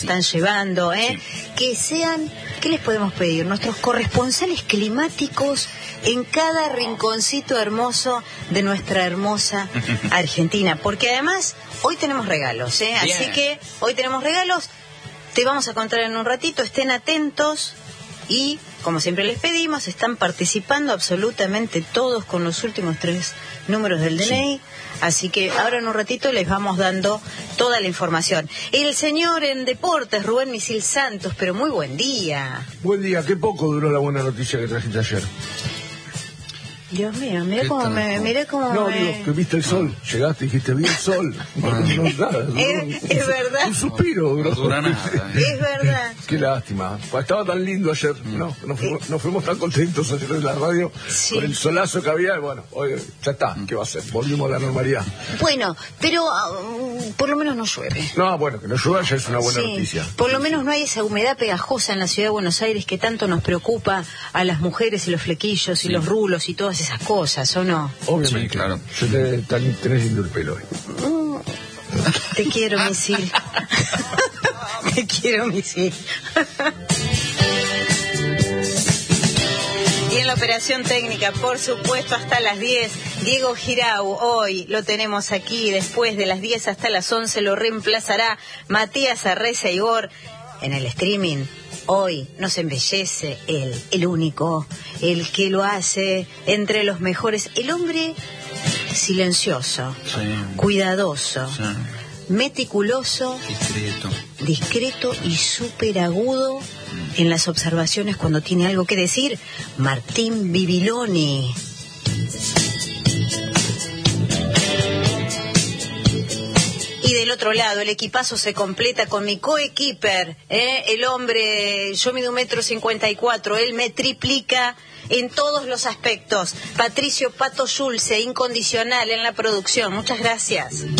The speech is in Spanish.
están llevando, Sí. Que sean, ¿qué les podemos pedir? Nuestros corresponsales climáticos en cada rinconcito hermoso de nuestra hermosa Argentina, porque además hoy tenemos regalos, Bien. así que hoy tenemos regalos, te vamos a contar en un ratito, estén atentos y, como siempre les pedimos, están participando absolutamente todos con los últimos 3 números del DNI. Sí. Así que ahora en un ratito les vamos dando toda la información. El señor en deportes, Rubén Misil Santos, pero muy buen día. Buen día, qué poco duró la buena noticia que trajiste ayer. Dios mío, mirá ¿Qué cómo tal? mirá cómo No, me... digo, que viste el sol, llegaste y dijiste, vi el sol. No, nada, duró Es verdad. un suspiro duró. No dura nada. Es verdad. Qué lástima. Estaba tan lindo ayer, ¿no? Nos fuimos tan contentos ayer en la radio, Sí. con el solazo que había, y bueno, hoy ya está, ¿qué va a hacer? Volvimos a la normalidad. Bueno, pero por lo menos no llueve. No, bueno, que no llueva ya es una buena Sí, noticia. por lo menos no hay esa humedad pegajosa en la ciudad de Buenos Aires que tanto nos preocupa a las mujeres y los flequillos y los rulos y todas esas cosas, ¿o no? Obviamente. Sí, claro. Tenés lindo el pelo hoy. Te quiero, Misil. Te quiero, Misil. Y en la operación técnica, por supuesto, hasta las 10, Diego Girau, hoy lo tenemos aquí, después de las 10 hasta las 11 lo reemplazará Matías Arreza Igor. En el streaming, hoy nos embellece él, el único, el que lo hace entre los mejores, el hombre silencioso, Sí. cuidadoso, Sí. meticuloso, discreto y súper agudo en las observaciones cuando tiene algo que decir, Martín Bibiloni. Y del otro lado, el equipazo se completa con mi coequiper, el hombre, yo mido 1,54 m, él me triplica en todos los aspectos. Patricio Pato Schulze, incondicional en la producción. Muchas gracias.